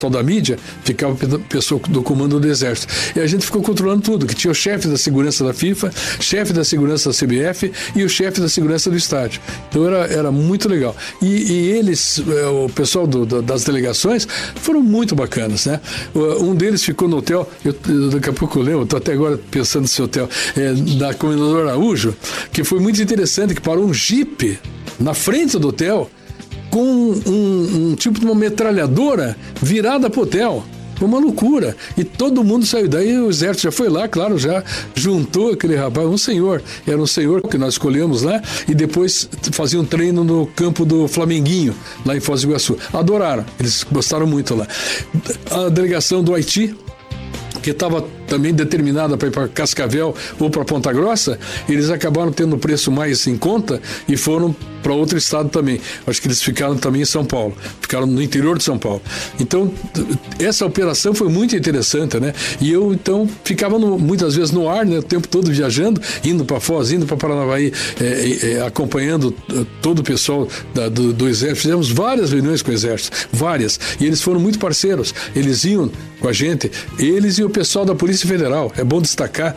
da mídia, ficava a pessoa do comando do Exército. E a gente ficou controlando tudo, que tinha o chefe da segurança da FIFA, chefe da segurança da CBF e o chefe da segurança do estádio. Então era muito legal. E eles, o pessoal das delegações, foram muito bacanas, né? Um deles ficou no hotel, daqui a pouco eu lembro, estou até agora pensando nesse hotel, da Comendador Araújo, que foi muito interessante, que parou um jipe na frente do hotel, com um tipo de uma metralhadora virada pro hotel. Uma loucura. E todo mundo saiu. Daí o Exército já foi lá, claro, já juntou aquele rapaz, era um senhor que nós escolhemos lá, e depois fazia um treino no campo do Flamenguinho, lá em Foz do Iguaçu. Adoraram, eles gostaram muito lá. A delegação do Haiti, que estava também determinada para ir para Cascavel ou para Ponta Grossa, eles acabaram tendo preço mais em conta e foram para outro estado também. Acho que eles ficaram também em São Paulo, ficaram no interior de São Paulo. Então, essa operação foi muito interessante, né? E eu, então, ficava muitas vezes no ar, né? O tempo todo viajando, indo para Foz, indo para Paranavaí, acompanhando todo o pessoal do Exército. Fizemos várias reuniões com o Exército, várias. E eles foram muito parceiros. Eles iam com a gente, eles e o pessoal da Polícia Federal. É bom destacar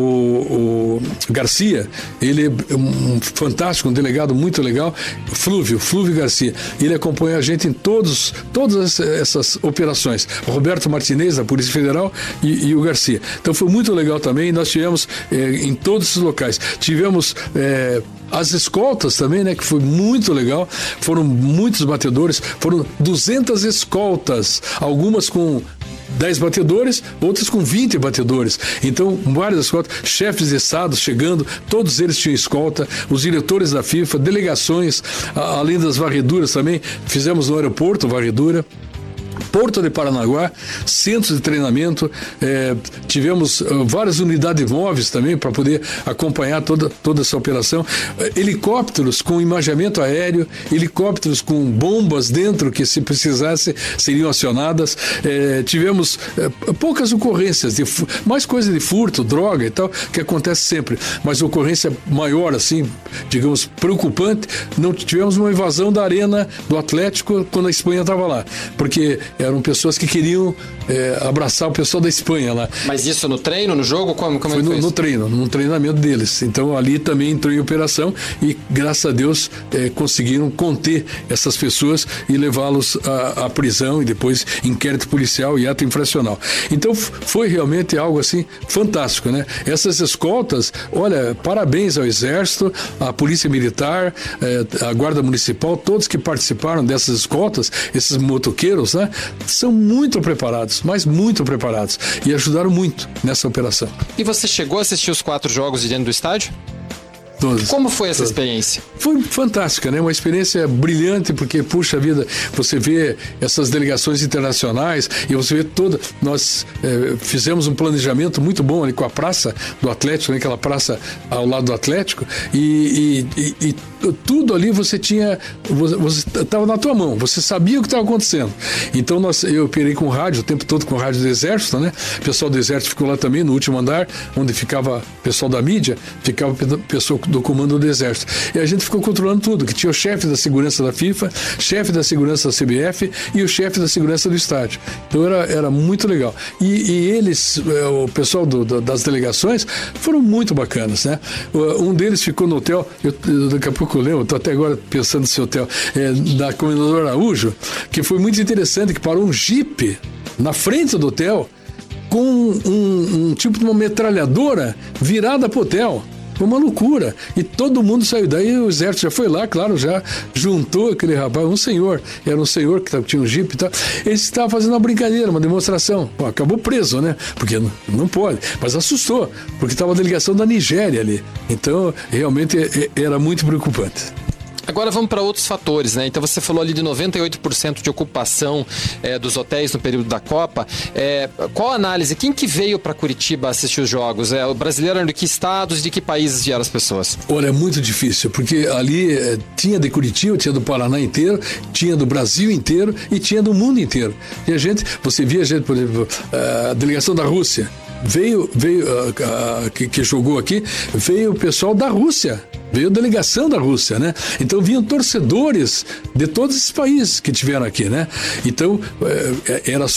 o Garcia, ele é um fantástico, um delegado muito legal, Flúvio Garcia. Ele acompanha a gente em todas essas operações. O Roberto Martinez, da Polícia Federal, e o Garcia. Então foi muito legal também. Nós tivemos em todos esses locais. Tivemos as escoltas também, né, que foi muito legal. Foram muitos batedores, foram 200 escoltas, algumas com 10 batedores, outras com 20 batedores. Então, várias escoltas, chefes de estado chegando, todos eles tinham escolta, os diretores da FIFA, delegações, além das varreduras também, fizemos no aeroporto varredura. Porto de Paranaguá, centros de treinamento, tivemos várias unidades móveis também para poder acompanhar toda essa operação, helicópteros com imageamento aéreo, helicópteros com bombas dentro que, se precisasse, seriam acionadas. Tivemos poucas ocorrências, mais coisa de furto, droga e tal, que acontece sempre, mas ocorrência maior, assim, digamos, preocupante, não tivemos uma invasão da arena do Atlético quando a Espanha estava lá, porque eram pessoas que queriam abraçar o pessoal da Espanha lá. Mas isso no treino, no jogo? Como foi no treino, no treinamento deles. Então ali também entrou em operação e, graças a Deus, conseguiram conter essas pessoas e levá-los à prisão e depois inquérito policial e ato infracional. Então foi realmente algo assim fantástico, né? Essas escoltas, olha, parabéns ao Exército, à Polícia Militar, à Guarda Municipal, todos que participaram dessas escoltas, esses motoqueiros, né? São muito preparados, mas muito preparados, e ajudaram muito nessa operação. E você chegou a assistir os 4 jogos de dentro do estádio? Todos. Como foi essa experiência? Foi fantástica, né? Uma experiência brilhante, porque, puxa vida, você vê essas delegações internacionais e você vê nós fizemos um planejamento muito bom ali com a praça do Atlético, né? Aquela praça ao lado do Atlético, e tudo ali você estava na tua mão, você sabia o que estava acontecendo. Então eu operei com rádio, o tempo todo com o rádio do Exército, né? O pessoal do Exército ficou lá também no último andar, onde ficava o pessoal da mídia, ficava o pessoal do comando do Exército. E a gente ficou controlando tudo, que tinha o chefe da segurança da FIFA, chefe da segurança da CBF e o chefe da segurança do estádio. Então era muito legal. E eles, o pessoal das delegações, foram muito bacanas, né? Um deles ficou no hotel, daqui a pouco eu lembro, estou até agora pensando nesse hotel, da Comendador Araújo, que foi muito interessante, que parou um jipe na frente do hotel com um tipo de uma metralhadora virada pro hotel. Uma loucura. E todo mundo saiu. Daí o Exército já foi lá, claro, já juntou aquele rapaz, era um senhor que tinha um jipe e tal. Ele estava fazendo uma brincadeira, uma demonstração. Pô, acabou preso, né? Porque não pode. Mas assustou, porque estava a delegação da Nigéria ali. Então, realmente era muito preocupante. Agora vamos para outros fatores, né? Então você falou ali de 98% de ocupação dos hotéis no período da Copa. Qual a análise? Quem que veio para Curitiba assistir os jogos? O brasileiro de que estados, de que países vieram as pessoas? Olha, é muito difícil, porque ali tinha de Curitiba, tinha do Paraná inteiro, tinha do Brasil inteiro e tinha do mundo inteiro. E você via gente, por exemplo, a delegação da Rússia. Veio que jogou aqui, veio o pessoal da Rússia. veio a delegação da Rússia, né? Então vinham torcedores de todos esses países que tiveram aqui, né? Então era